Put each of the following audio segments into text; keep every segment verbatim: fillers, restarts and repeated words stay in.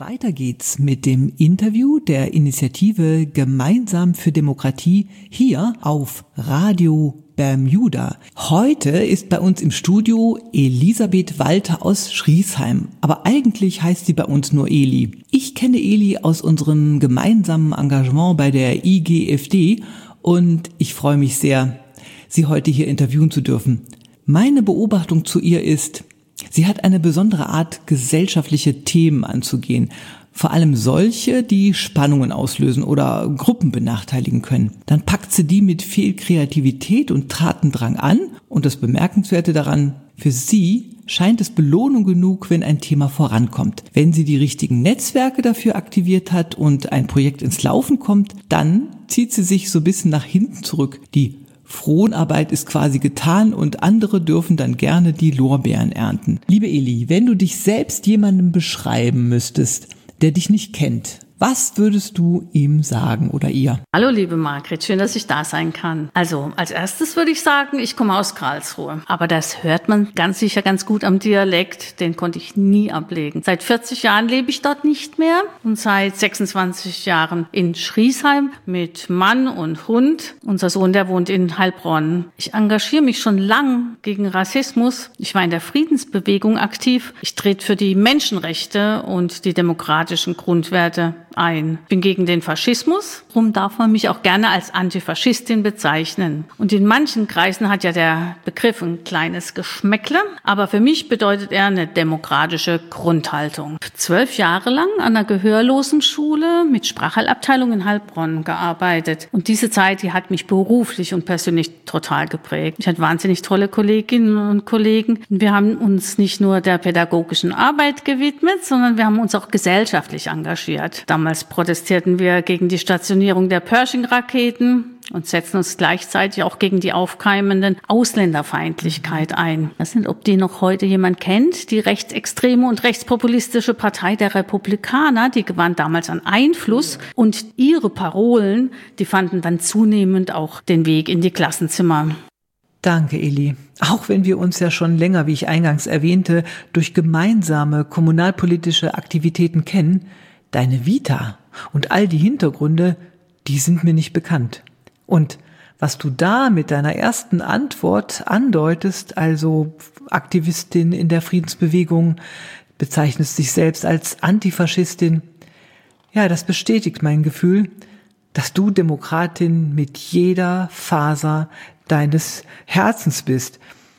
Weiter geht's mit dem Interview der Initiative Gemeinsam für Demokratie hier auf Radio Bermuda. Heute ist bei uns im Studio Elisabeth Walter aus Schriesheim, aber eigentlich heißt sie bei uns nur Eli. Ich kenne Eli aus unserem gemeinsamen Engagement bei der I G F D und ich freue mich sehr, sie heute hier interviewen zu dürfen. Meine Beobachtung zu ihr ist, sie hat eine besondere Art, gesellschaftliche Themen anzugehen. Vor allem solche, die Spannungen auslösen oder Gruppen benachteiligen können. Dann packt sie die mit viel Kreativität und Tatendrang an. Und das Bemerkenswerte daran, für sie scheint es Belohnung genug, wenn ein Thema vorankommt. Wenn sie die richtigen Netzwerke dafür aktiviert hat und ein Projekt ins Laufen kommt, dann zieht sie sich so ein bisschen nach hinten zurück. Die Fronarbeit ist quasi getan und andere dürfen dann gerne die Lorbeeren ernten. Liebe Eli, wenn du dich selbst jemandem beschreiben müsstest, der dich nicht kennt, was würdest du ihm sagen oder ihr? Hallo liebe Margret, schön, dass ich da sein kann. Also als erstes würde ich sagen, ich komme aus Karlsruhe. Aber das hört man ganz sicher ganz gut am Dialekt, den konnte ich nie ablegen. Seit vierzig Jahren lebe ich dort nicht mehr und seit sechsundzwanzig Jahren in Schriesheim mit Mann und Hund. Unser Sohn, der wohnt in Heilbronn. Ich engagiere mich schon lang gegen Rassismus. Ich war in der Friedensbewegung aktiv. Ich trete für die Menschenrechte und die demokratischen Grundwerte ein. Ich bin gegen den Faschismus, darum darf man mich auch gerne als Antifaschistin bezeichnen. Und in manchen Kreisen hat ja der Begriff ein kleines Geschmäckle, aber für mich bedeutet er eine demokratische Grundhaltung. Zwölf Jahre lang an einer Gehörlosenschule mit Sprachheilabteilung in Heilbronn gearbeitet. Und diese Zeit, die hat mich beruflich und persönlich total geprägt. Ich hatte wahnsinnig tolle Kolleginnen und Kollegen. Wir haben uns nicht nur der pädagogischen Arbeit gewidmet, sondern wir haben uns auch gesellschaftlich engagiert. Damals protestierten wir gegen die Stationierung der Pershing-Raketen und setzen uns gleichzeitig auch gegen die aufkeimenden Ausländerfeindlichkeit ein. Ich weiß nicht, ob die noch heute jemand kennt. Die rechtsextreme und rechtspopulistische Partei der Republikaner, die gewann damals an Einfluss und ihre Parolen, die fanden dann zunehmend auch den Weg in die Klassenzimmer. Danke, Eli. Auch wenn wir uns ja schon länger, wie ich eingangs erwähnte, durch gemeinsame kommunalpolitische Aktivitäten kennen, deine Vita und all die Hintergründe, die sind mir nicht bekannt. Und was du da mit deiner ersten Antwort andeutest, also Aktivistin in der Friedensbewegung, bezeichnest dich selbst als Antifaschistin, ja, das bestätigt mein Gefühl, dass du Demokratin mit jeder Faser deines Herzens bist.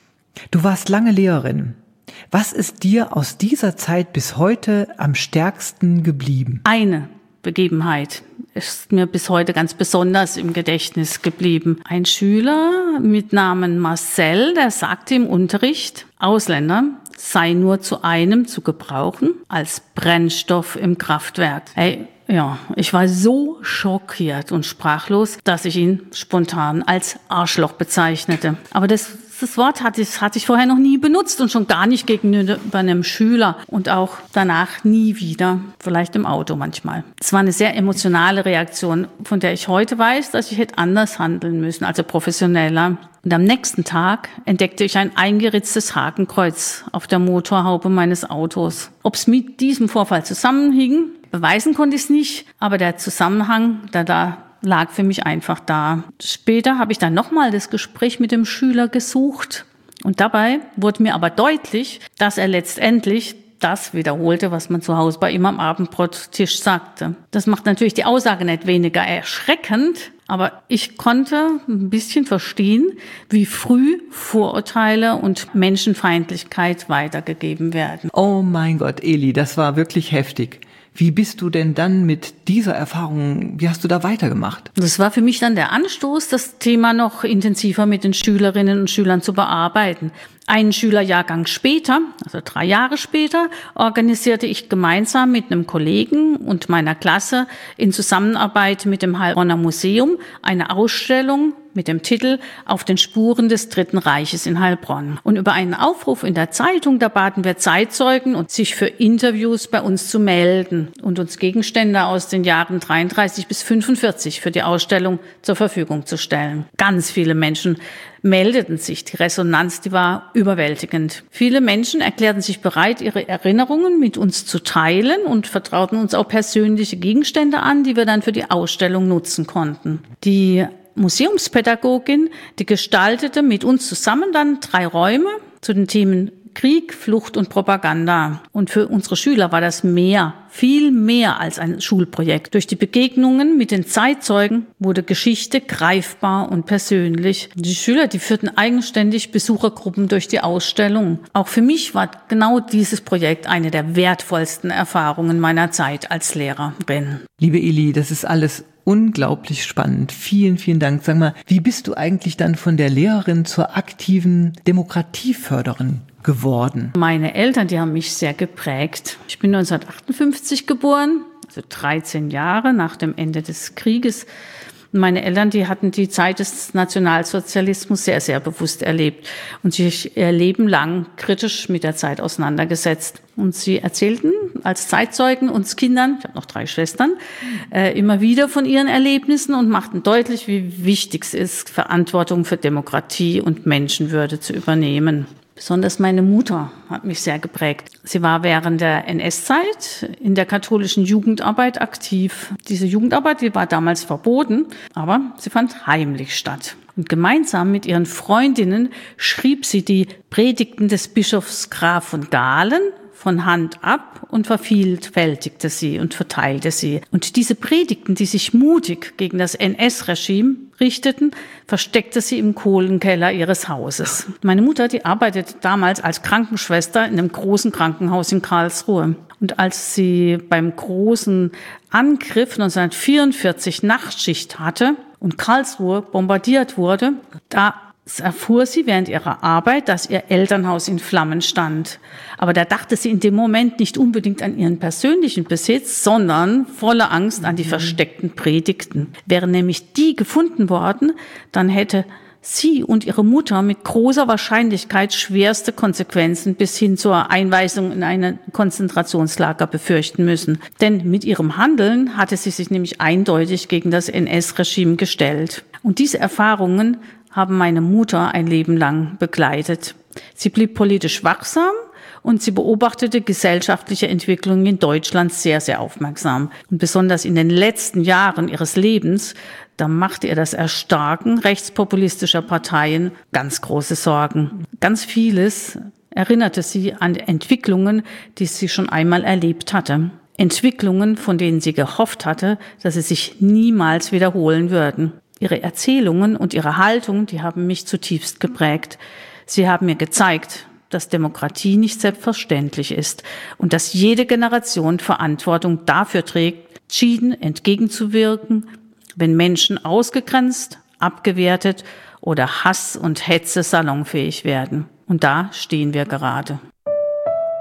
Du warst lange Lehrerin. Was ist dir aus dieser Zeit bis heute am stärksten geblieben? Eine Begebenheit ist mir bis heute ganz besonders im Gedächtnis geblieben. Ein Schüler mit Namen Marcel, der sagte im Unterricht, Ausländer sei nur zu einem zu gebrauchen als Brennstoff im Kraftwerk. Hey, ja, ich war so schockiert und sprachlos, dass ich ihn spontan als Arschloch bezeichnete. Aber das, das Wort hatte ich, hatte ich vorher noch nie benutzt und schon gar nicht gegenüber einem Schüler und auch danach nie wieder, vielleicht im Auto manchmal. Es war eine sehr emotionale Reaktion, von der ich heute weiß, dass ich hätte anders handeln müssen, also professioneller. Und am nächsten Tag entdeckte ich ein eingeritztes Hakenkreuz auf der Motorhaube meines Autos. Ob es mit diesem Vorfall zusammenhing, beweisen konnte ich es nicht, aber der Zusammenhang, der da lag für mich einfach da. Später habe ich dann nochmal das Gespräch mit dem Schüler gesucht und dabei wurde mir aber deutlich, dass er letztendlich das wiederholte, was man zu Hause bei ihm am Abendbrottisch sagte. Das macht natürlich die Aussage nicht weniger erschreckend, aber ich konnte ein bisschen verstehen, wie früh Vorurteile und Menschenfeindlichkeit weitergegeben werden. Oh mein Gott, Eli, das war wirklich heftig. Wie bist du denn dann mit dieser Erfahrung, wie hast du da weitergemacht? Das war für mich dann der Anstoß, das Thema noch intensiver mit den Schülerinnen und Schülern zu bearbeiten. Einen Schülerjahrgang später, also drei Jahre später, organisierte ich gemeinsam mit einem Kollegen und meiner Klasse in Zusammenarbeit mit dem Heilbronner Museum eine Ausstellung mit dem Titel Auf den Spuren des Dritten Reiches in Heilbronn. Und über einen Aufruf in der Zeitung, da baten wir Zeitzeugen, und sich für Interviews bei uns zu melden und uns Gegenstände aus den Jahren dreiunddreißig bis fünfundvierzig für die Ausstellung zur Verfügung zu stellen. Ganz viele Menschen meldeten sich. Die Resonanz, die war überwältigend. Viele Menschen erklärten sich bereit, ihre Erinnerungen mit uns zu teilen und vertrauten uns auch persönliche Gegenstände an, die wir dann für die Ausstellung nutzen konnten. Die Museumspädagogin, die gestaltete mit uns zusammen dann drei Räume zu den Themen Krieg, Flucht und Propaganda. Und für unsere Schüler war das mehr, viel mehr als ein Schulprojekt. Durch die Begegnungen mit den Zeitzeugen wurde Geschichte greifbar und persönlich. Die Schüler, die führten eigenständig Besuchergruppen durch die Ausstellung. Auch für mich war genau dieses Projekt eine der wertvollsten Erfahrungen meiner Zeit als Lehrerin. Liebe Eli, das ist alles unglaublich spannend. Vielen, vielen Dank. Sag mal, wie bist du eigentlich dann von der Lehrerin zur aktiven Demokratieförderin geworden? Meine Eltern, die haben mich sehr geprägt. Ich bin neunzehnhundertachtundfünfzig geboren, also dreizehn Jahre nach dem Ende des Krieges. Meine Eltern, die hatten die Zeit des Nationalsozialismus sehr, sehr bewusst erlebt und sich ihr Leben lang kritisch mit der Zeit auseinandergesetzt. Und sie erzählten als Zeitzeugen uns Kindern, ich habe noch drei Schwestern, äh, immer wieder von ihren Erlebnissen und machten deutlich, wie wichtig es ist, Verantwortung für Demokratie und Menschenwürde zu übernehmen. Besonders meine Mutter hat mich sehr geprägt. Sie war während der N S-Zeit in der katholischen Jugendarbeit aktiv. Diese Jugendarbeit, die war damals verboten, aber sie fand heimlich statt. Und gemeinsam mit ihren Freundinnen schrieb sie die Predigten des Bischofs Graf von Dahlen von Hand ab und vervielfältigte sie und verteilte sie. Und diese Predigten, die sich mutig gegen das N S-Regime richteten, versteckte sie im Kohlenkeller ihres Hauses. Meine Mutter, die arbeitete damals als Krankenschwester in einem großen Krankenhaus in Karlsruhe. Und als sie beim großen Angriff neunzehnhundertvierundvierzig Nachtschicht hatte und Karlsruhe bombardiert wurde, da erfuhr sie während ihrer Arbeit, dass ihr Elternhaus in Flammen stand. Aber da dachte sie in dem Moment nicht unbedingt an ihren persönlichen Besitz, sondern voller Angst an die versteckten Predigten. Wären nämlich die gefunden worden, dann hätte sie und ihre Mutter mit großer Wahrscheinlichkeit schwerste Konsequenzen bis hin zur Einweisung in ein Konzentrationslager befürchten müssen. Denn mit ihrem Handeln hatte sie sich nämlich eindeutig gegen das N S-Regime gestellt. Und diese Erfahrungen haben meine Mutter ein Leben lang begleitet. Sie blieb politisch wachsam und sie beobachtete gesellschaftliche Entwicklungen in Deutschland sehr, sehr aufmerksam. Und besonders in den letzten Jahren ihres Lebens, da machte ihr das Erstarken rechtspopulistischer Parteien ganz große Sorgen. Ganz vieles erinnerte sie an Entwicklungen, die sie schon einmal erlebt hatte. Entwicklungen, von denen sie gehofft hatte, dass sie sich niemals wiederholen würden. Ihre Erzählungen und ihre Haltung, die haben mich zutiefst geprägt. Sie haben mir gezeigt, dass Demokratie nicht selbstverständlich ist und dass jede Generation Verantwortung dafür trägt, entschieden entgegenzuwirken, wenn Menschen ausgegrenzt, abgewertet oder Hass und Hetze salonfähig werden. Und da stehen wir gerade.